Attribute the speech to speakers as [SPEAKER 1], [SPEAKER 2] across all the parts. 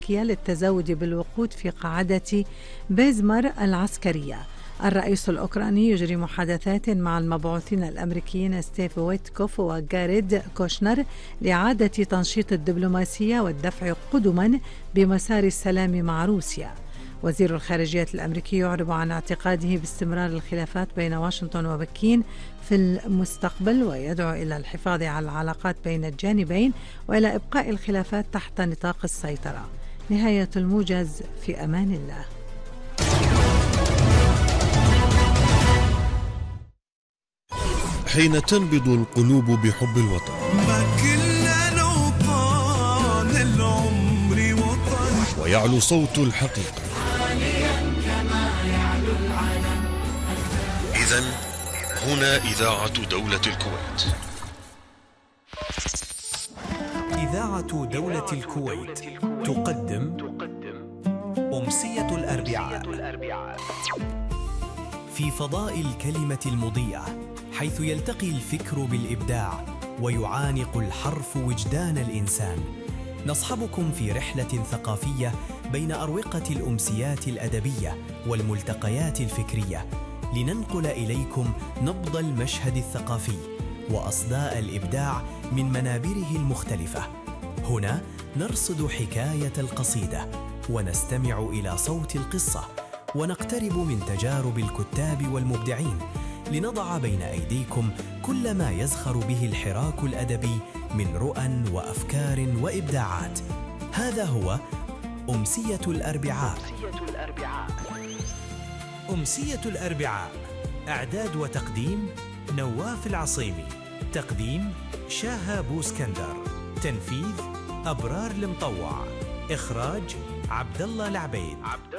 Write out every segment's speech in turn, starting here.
[SPEAKER 1] للتزود بالوقود في قاعدة بيزمر العسكرية. الرئيس الأوكراني يجري محادثات مع المبعوثين الأمريكيين ستيف ويتكوف وجاريد كوشنر لإعادة تنشيط الدبلوماسية والدفع قدما بمسار السلام مع روسيا. وزير الخارجية الأمريكي يعرب عن اعتقاده باستمرار الخلافات بين واشنطن وبكين في المستقبل، ويدعو إلى الحفاظ على العلاقات بين الجانبين وإلى إبقاء الخلافات تحت نطاق السيطرة. نهاية الموجز، في أمان الله.
[SPEAKER 2] حين تنبض القلوب بحب الوطن،
[SPEAKER 3] ما كلنا نوطن العمر وطن،
[SPEAKER 2] ويعلو صوت الحقيقة. إذن هنا إذاعة دولة الكويت.
[SPEAKER 4] إذاعة دولة الكويت تقدم أمسية الأربعاء في فضاء الكلمة المضيئة، حيث يلتقي الفكر بالإبداع ويعانق الحرف وجدان الإنسان. نصحبكم في رحلة ثقافية بين أروقة الأمسيات الأدبية والملتقيات الفكرية، لننقل إليكم نبض المشهد الثقافي وأصداء الإبداع من منابره المختلفة. هنا نرصد حكاية القصيدة ونستمع إلى صوت القصة، ونقترب من تجارب الكتاب والمبدعين، لنضع بين أيديكم كل ما يزخر به الحراك الأدبي من رؤى وأفكار وإبداعات. هذا هو أمسية الأربعاء. أمسية الأربعاء، إعداد وتقديم نواف العصيمي، تقديم شاهة بوسكندر، تنفيذ أبرار المطوع، إخراج عبد الله العبيد.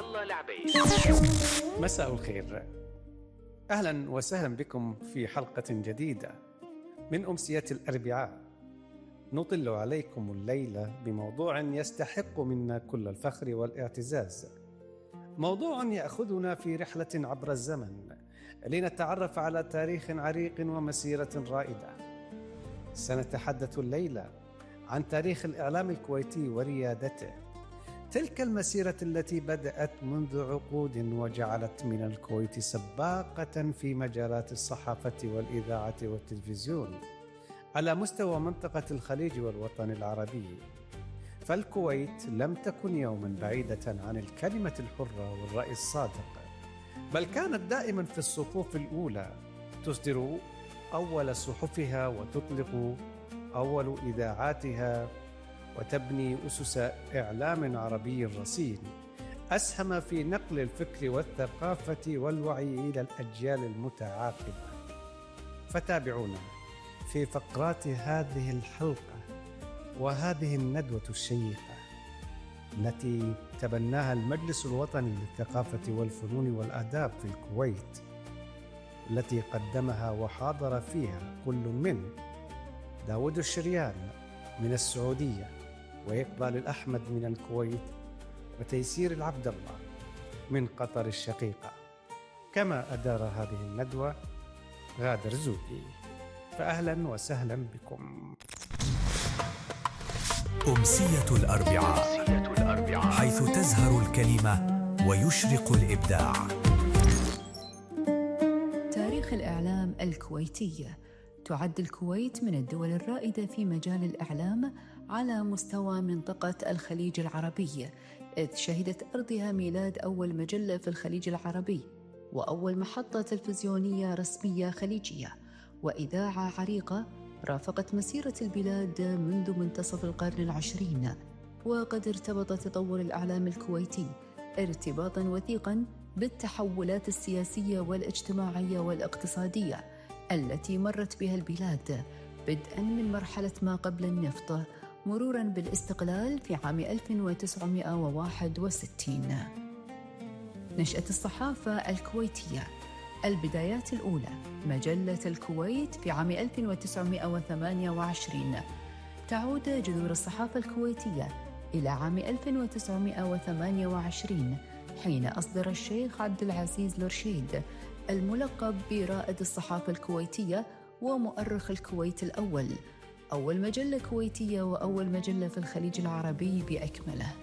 [SPEAKER 5] مساء الخير، أهلا وسهلا بكم في حلقة جديدة من أمسية الأربعاء. نطل عليكم الليلة بموضوع يستحق منا كل الفخر والاعتزاز، موضوع يأخذنا في رحلة عبر الزمن لنتعرف على تاريخ عريق ومسيرة رائدة. سنتحدث الليلة عن تاريخ الإعلام الكويتي وريادته، تلك المسيرة التي بدأت منذ عقود وجعلت من الكويت سباقة في مجالات الصحافة والإذاعة والتلفزيون على مستوى منطقة الخليج والوطن العربي. فالكويت لم تكن يوما بعيدة عن الكلمة الحرة والرأي الصادق، بل كانت دائما في الصفوف الأولى، تصدر أول صحفها وتطلق أول إذاعاتها، وتبني أسس إعلام عربي رصين أسهم في نقل الفكر والثقافة والوعي إلى الأجيال المتعاقبة. فتابعونا في فقرات هذه الحلقة وهذه الندوة الشيقة التي تبناها المجلس الوطني للثقافة والفنون والآداب في الكويت، التي قدمها وحاضر فيها كل من داود الشريان من السعودية، وإقبال الأحمد من الكويت، وتيسير العبد الله من قطر الشقيقة. كما أدار هذه الندوة غادر زوقي. فأهلا وسهلا بكم.
[SPEAKER 4] أمسية الأربعاء، حيث تزهر الكلمة ويشرق الإبداع.
[SPEAKER 6] تاريخ الإعلام الكويتي. تعد الكويت من الدول الرائدة في مجال الإعلام على مستوى منطقة الخليج العربي، إذ شهدت أرضها ميلاد أول مجلة في الخليج العربي، وأول محطة تلفزيونية رسمية خليجية، وإذاعة عريقة رافقت مسيرة البلاد منذ منتصف القرن العشرين. وقد ارتبط تطور الإعلام الكويتي ارتباطا وثيقا بالتحولات السياسية والاجتماعية والاقتصادية التي مرت بها البلاد، بدءا من مرحلة ما قبل النفط، مرورا بالاستقلال في عام 1961. نشأة الصحافة الكويتية. البدايات الأولى مجلة الكويت في عام 1928. تعود جذور الصحافة الكويتية إلى عام 1928، حين أصدر الشيخ عبد العزيز الرشيد الملقب برائد الصحافة الكويتية ومؤرخ الكويت الأول، أول مجلة كويتية وأول مجلة في الخليج العربي بأكمله.